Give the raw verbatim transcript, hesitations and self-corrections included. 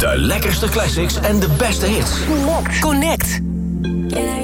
De lekkerste classics en de beste hits. Connect. Connect.